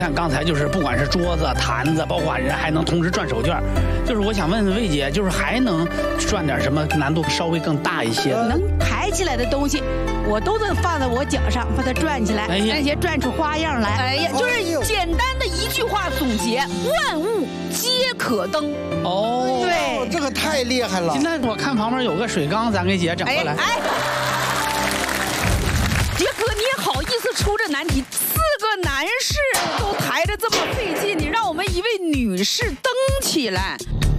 看刚才就是不管是桌子、坛子，包括人还能同时转手绢，就是我想问问魏姐，就是还能转点什么难度稍微更大一些的？ 能抬起来的东西，我都能放在我脚上，把它转起来，而且转出花样来。 哎呀，就是简单的一句话总结：万物皆可登。 哦， 对， 这个太厉害了。 那我看旁边有个水缸，咱给姐整过来。 杰哥，你也好意思出这难题？4个男士都抬着这么费劲，你让我们一位女士登起来。